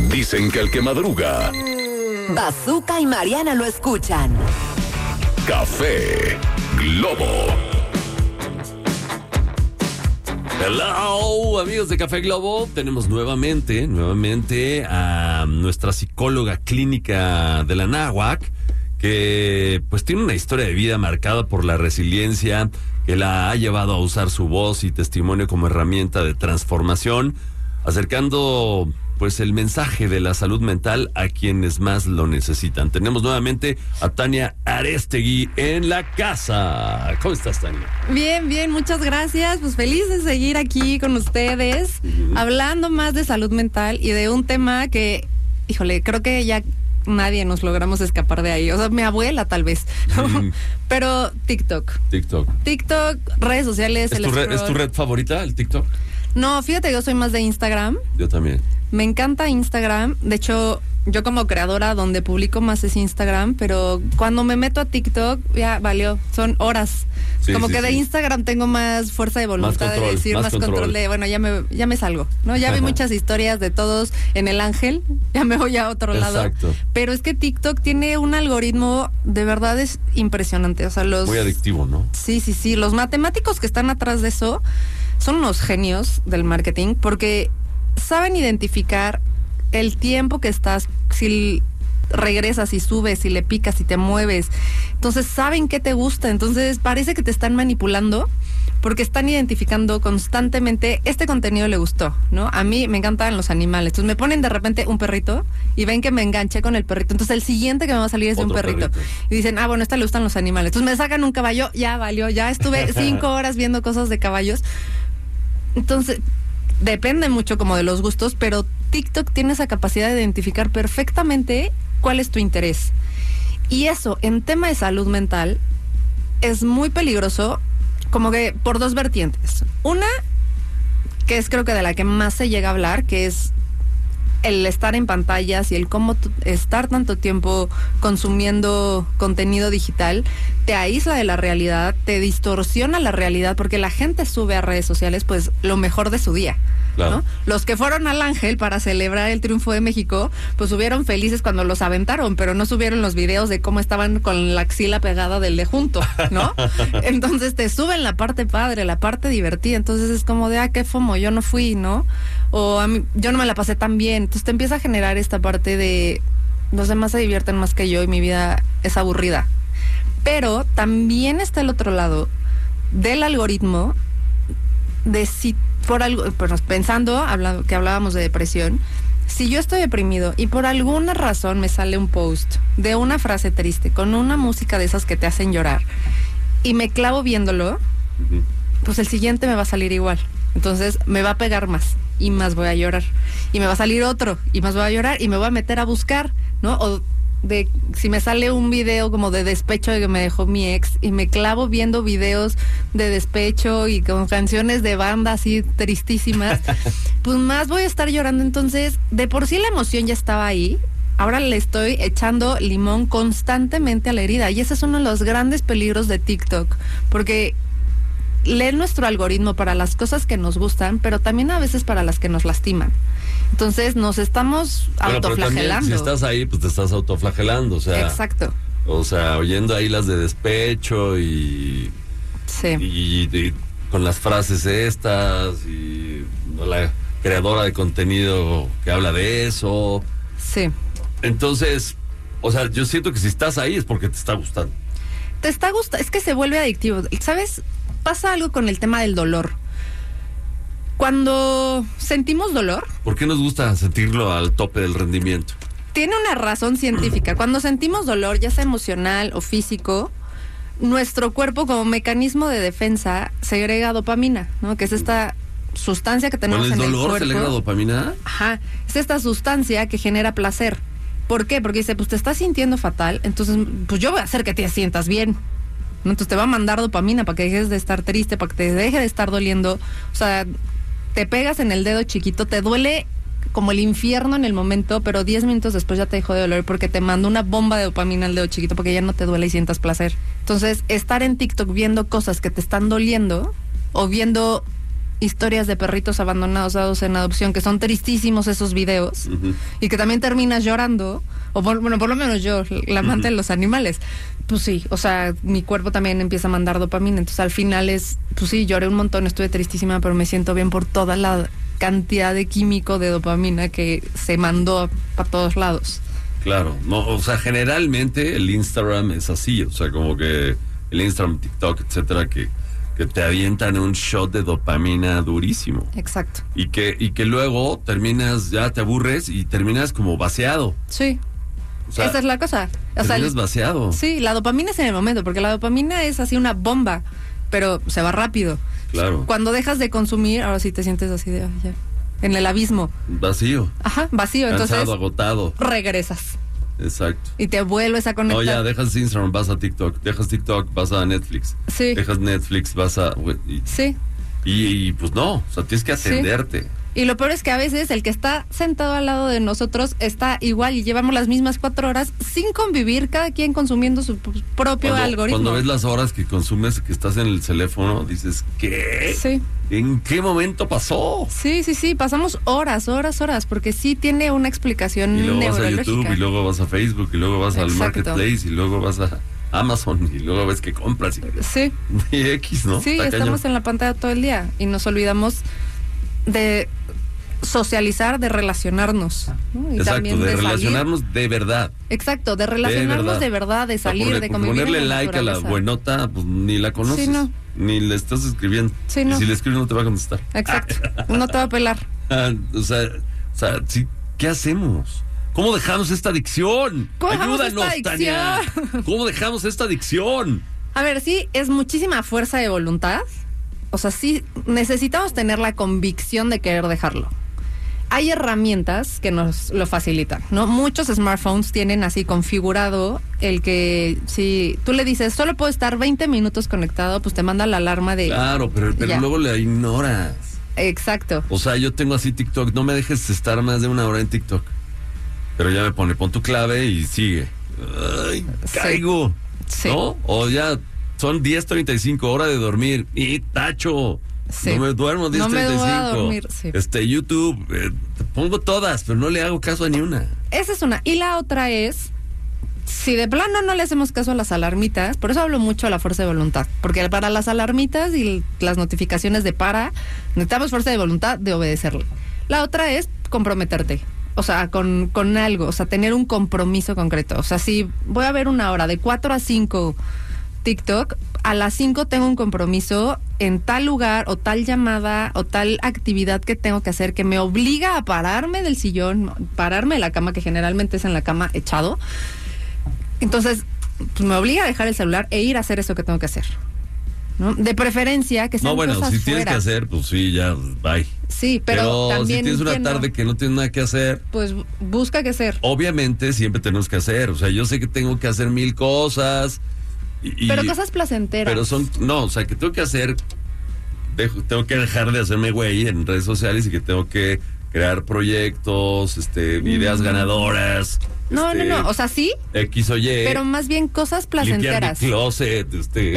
Dicen que el que madruga. Bazooka y Mariana lo escuchan. Café Globo. Hello, amigos de Café Globo. Tenemos nuevamente a nuestra psicóloga clínica de la Náhuac, que pues tiene una historia de vida marcada por la resiliencia, que la ha llevado a usar su voz y testimonio como herramienta de transformación, acercando pues el mensaje de la salud mental a quienes más lo necesitan. Tenemos nuevamente a Tania Arestegui en la casa. ¿Cómo estás, Tania? Bien, muchas gracias. Pues feliz de seguir aquí con ustedes, hablando más de salud mental y de un tema que, híjole, creo que ya nadie nos logramos escapar de ahí. O sea, mi abuela tal vez. Pero TikTok, redes sociales. ¿Es tu red favorita, el TikTok? No, fíjate, yo soy más de Instagram. Yo también. Me encanta Instagram. De hecho, yo como creadora donde publico más es Instagram, pero cuando me meto a TikTok, ya valió. Son horas. Sí, de Instagram tengo más fuerza de voluntad de decir, más control de, bueno, ya me salgo, ¿no? Ya vi muchas historias de todos en el ángel, ya me voy a otro lado. Exacto. Pero es que TikTok tiene un algoritmo, de verdad es impresionante. O sea, muy adictivo, ¿no? Sí. Los matemáticos que están atrás de eso son unos genios del marketing, porque saben identificar el tiempo que estás, si regresas, si subes, si le picas, si te mueves. Entonces saben qué te gusta. Entonces parece que te están manipulando porque están identificando constantemente este contenido le gustó, ¿no? A mí me encantan los animales. Entonces me ponen de repente un perrito y ven que me enganché con el perrito. Entonces el siguiente que me va a salir es de un perrito. Y dicen, bueno, a esta le gustan los animales. Entonces me sacan un caballo, ya valió, ya estuve 5 horas viendo cosas de caballos. Entonces depende mucho como de los gustos, pero TikTok tiene esa capacidad de identificar perfectamente cuál es tu interés. Y eso, en tema de salud mental, es muy peligroso, como que por dos vertientes. Una, que es creo que de la que más se llega a hablar, que es el estar en pantallas y el cómo estar tanto tiempo consumiendo contenido digital te aísla de la realidad, te distorsiona la realidad, porque la gente sube a redes sociales pues lo mejor de su día. Claro. ¿No? Los que fueron al Ángel para celebrar el triunfo de México, pues subieron felices cuando los aventaron, pero no subieron los videos de cómo estaban con la axila pegada del de junto, ¿no? Entonces te suben la parte padre, la parte divertida, entonces es como de, qué fomo, yo no fui, ¿no? O yo no me la pasé tan bien. Entonces te empieza a generar esta parte de los demás se divierten más que yo y mi vida es aburrida. Pero también está el otro lado del algoritmo de si por algo, pues pensando, que hablábamos de depresión, si yo estoy deprimido y por alguna razón me sale un post de una frase triste con una música de esas que te hacen llorar y me clavo viéndolo, pues el siguiente me va a salir igual. Entonces me va a pegar más y más voy a llorar. Y me va a salir otro y más voy a llorar y me voy a meter a buscar, ¿no? O de si me sale un video como de despecho de que me dejó mi ex y me clavo viendo videos de despecho y con canciones de banda así tristísimas, pues más voy a estar llorando. Entonces, de por sí la emoción ya estaba ahí. Ahora le estoy echando limón constantemente a la herida. Y ese es uno de los grandes peligros de TikTok, porque lee nuestro algoritmo para las cosas que nos gustan, pero también a veces para las que nos lastiman. Entonces nos estamos autoflagelando. Pero también, si estás ahí, pues te estás autoflagelando, o sea. Exacto. O sea, oyendo ahí las de despecho y con las frases estas y la creadora de contenido que habla de eso. Sí. Entonces, o sea, yo siento que si estás ahí es porque te está gustando. Te está gustando, es que se vuelve adictivo. ¿Sabes? Pasa algo con el tema del dolor. Cuando sentimos dolor... ¿Por qué nos gusta sentirlo al tope del rendimiento? Tiene una razón científica. Cuando sentimos dolor, ya sea emocional o físico, nuestro cuerpo como mecanismo de defensa segrega dopamina, ¿no? Que es esta sustancia que tenemos en el cuerpo. ¿Con el dolor segrega dopamina? Ajá. Es esta sustancia que genera placer. ¿Por qué? Porque dice, pues te estás sintiendo fatal, entonces pues yo voy a hacer que te sientas bien. ¿No? Entonces te va a mandar dopamina para que dejes de estar triste, para que te deje de estar doliendo. O sea, te pegas en el dedo chiquito, te duele como el infierno en el momento, pero 10 minutos después ya te dejó de doler porque te manda una bomba de dopamina al dedo chiquito porque ya no te duele y sientas placer. Entonces, estar en TikTok viendo cosas que te están doliendo o viendo historias de perritos abandonados, dados en adopción, que son tristísimos esos videos, y que también terminas llorando, o por lo menos yo, la amante de los animales, pues sí, o sea, mi cuerpo también empieza a mandar dopamina, entonces al final pues sí, lloré un montón, estuve tristísima, pero me siento bien por toda la cantidad de químico de dopamina que se mandó para todos lados. Claro, no, o sea, generalmente el Instagram es así, o sea, como que el Instagram, TikTok, etcétera, que te avientan un shot de dopamina durísimo. Exacto. Y que luego terminas, ya te aburres y terminas como vaciado. Sí. O sea, esa es la cosa. O sea, terminas vaciado. Sí, la dopamina es en el momento, porque la dopamina es así una bomba, pero se va rápido. Claro. Cuando dejas de consumir, ahora sí te sientes así de, ya, en el abismo. Vacío. Ajá, vacío. Cansado, entonces agotado. regresas. Exacto. Y te vuelves a conectar. No, ya dejas Instagram, vas a TikTok. Dejas TikTok, vas a Netflix. Sí. Dejas Netflix, vas a... Sí. Y pues no, o sea, tienes que atenderte. Sí. Y lo peor es que a veces el que está sentado al lado de nosotros está igual y llevamos las mismas 4 horas sin convivir, cada quien consumiendo su propio algoritmo. Cuando ves las horas que consumes, que estás en el teléfono, dices, ¿qué? Sí. ¿En qué momento pasó? Sí, pasamos horas, porque sí tiene una explicación y luego neurológica. vas a YouTube, y luego vas a Facebook, y luego vas al Exacto. Marketplace, y luego vas a Amazon, y luego ves que compras. Sí. Y X, ¿no? Sí, Está estamos cañón. en la pantalla todo el día y nos olvidamos de socializar, de relacionarnos, ¿no? Y Exacto, también de salir. relacionarnos de verdad. Exacto, de relacionarnos de verdad, de salir, de convivir. Ponerle en la like a la naturaleza. buenota, pues ni la conoces. Sí, no. Ni le estás escribiendo. Sí, no. Y si le escribes no te va a contestar. Exacto, no te va a pelar. O sea, sí, ¿qué hacemos? ¿Cómo dejamos esta adicción? ¿Cómo dejamos Ayúdanos, esta Tania. adicción? ¿Cómo dejamos esta adicción? A ver, sí, es muchísima fuerza de voluntad. O sea, sí, necesitamos tener la convicción de querer dejarlo. Hay herramientas que nos lo facilitan, ¿no? Muchos smartphones tienen así configurado el que si tú le dices, solo puedo estar 20 minutos conectado, pues te manda la alarma de... Claro, pero ya. luego le ignoras. Exacto. O sea, yo tengo así TikTok, no me dejes estar más de 1 hora en TikTok. Pero ya me pon tu clave y sigue. Ay, Sí. caigo. Sí. ¿No? O ya son 10:35, hora de dormir. Y tacho. Sí. No me duermo 10:35. No me voy a dormir, sí. YouTube, pongo todas, pero no le hago caso a ni una. Esa es una. Y la otra es, si de plano no le hacemos caso a las alarmitas, por eso hablo mucho de la fuerza de voluntad, porque para las alarmitas y las notificaciones de necesitamos fuerza de voluntad de obedecerle. La otra es comprometerte. O sea, con algo, o sea, tener un compromiso concreto. O sea, si voy a ver 1 hora de 4 a 5 TikTok, a las 5 tengo un compromiso en tal lugar o tal llamada o tal actividad que tengo que hacer que me obliga a pararme del sillón, pararme de la cama, que generalmente es en la cama echado. Entonces, pues me obliga a dejar el celular e ir a hacer eso que tengo que hacer, ¿no? De preferencia que sean cosas si tienes fuera. que hacer, pues sí, ya, bye. Sí, pero también si tienes una entiendo, tarde que no tienes nada que hacer, pues busca qué hacer. obviamente siempre tenemos que hacer. O sea, yo sé que tengo que hacer 1000 cosas. Pero cosas placenteras. Pero o sea, que tengo que hacer, tengo que dejar de hacerme güey en redes sociales y que tengo que crear proyectos, ideas ganadoras. No, o sea, sí, X o Y. pero más bien cosas placenteras. Limpiar mi closet,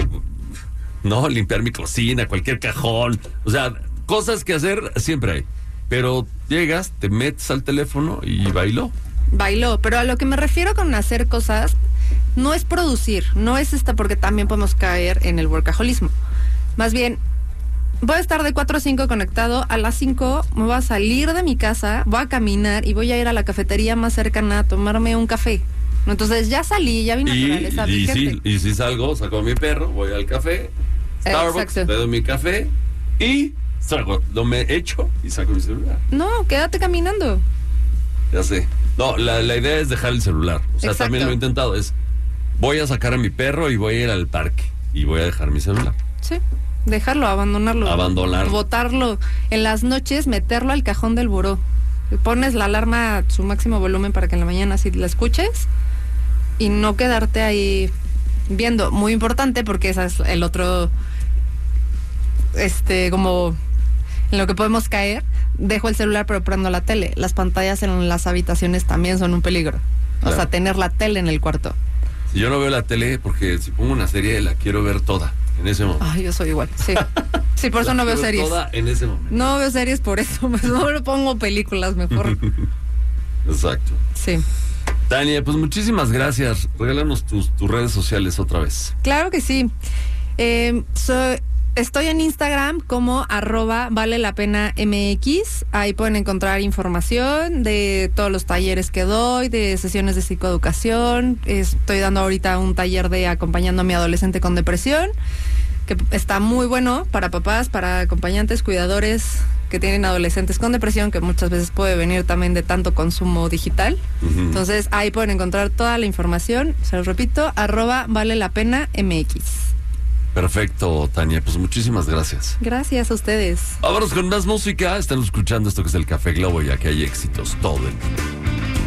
no, limpiar mi cocina, cualquier cajón. O sea, cosas que hacer siempre hay. Pero llegas, te metes al teléfono y bailó. Bailó, pero a lo que me refiero con hacer cosas no es producir, no es porque también podemos caer en el workaholismo. Más bien, voy a estar de 4 a 5 conectado, a las 5 me voy a salir de mi casa, voy a caminar y voy a ir a la cafetería más cercana a tomarme un café. Entonces ya salí, ya vi naturaleza vigente. Y si salgo, saco a mi perro, voy al café, Starbucks, Exacto. le doy mi café y lo me echo y saco mi celular. No, quédate caminando. Ya sé. No, la idea es dejar el celular. O sea, Exacto. también lo he intentado. Voy a sacar a mi perro y voy a ir al parque y voy a dejar mi celular. Sí, dejarlo, abandonarlo. Botarlo. En las noches, meterlo al cajón del buró. Pones la alarma a su máximo volumen para que en la mañana así la escuches y no quedarte ahí viendo. Muy importante porque ese es el otro, como en lo que podemos caer. Dejo el celular pero prendo la tele. Las pantallas en las habitaciones también son un peligro. Claro. O sea, tener la tele en el cuarto. Si yo no veo la tele, porque si pongo una serie la quiero ver toda. en ese momento. Ay, yo soy igual, sí. Sí, por eso no veo series. Toda en ese momento. No veo series por eso, no le pongo películas mejor. Exacto. Sí. Tania, pues muchísimas gracias. Regálanos tus redes sociales otra vez. Claro que sí. Estoy en Instagram como @valelapenamx. Ahí pueden encontrar información de todos los talleres que doy, de sesiones de psicoeducación. Estoy dando ahorita un taller de acompañando a mi adolescente con depresión, que está muy bueno para papás, para acompañantes, cuidadores que tienen adolescentes con depresión, que muchas veces puede venir también de tanto consumo digital. Ujú. Entonces ahí pueden encontrar toda la información. Se los repito, @valelapenamx. Perfecto, Tania. Pues muchísimas gracias. Gracias a ustedes. Vámonos con más música. Están escuchando esto que es el Café Globo, ya que hay éxitos todo el tiempo.